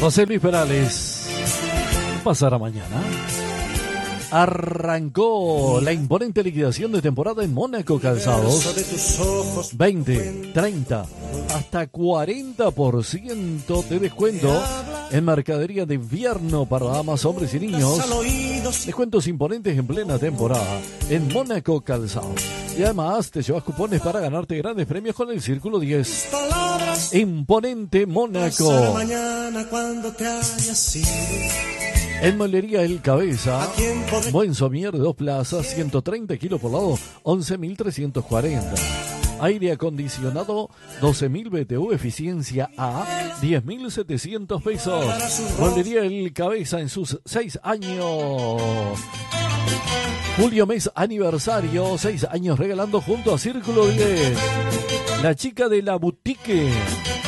José Luis Perales. ¿Qué pasará mañana? Arrancó la imponente liquidación de temporada en Mónaco Calzados. 20, 30, hasta 40% de descuento en mercadería de invierno para damas, hombres y niños. Descuentos imponentes en plena temporada en Mónaco Calzados. Y además te llevas cupones para ganarte grandes premios con el Círculo 10. Imponente Mónaco. En Molería El Cabeza, buen somier de 2 plazas, 130 kilos por lado, 11.340. Aire acondicionado, 12.000 BTU, eficiencia A, 10.700 pesos. Molería El Cabeza en sus 6 años. Julio mes aniversario, 6 años regalando junto a Círculo 10. La chica de la boutique.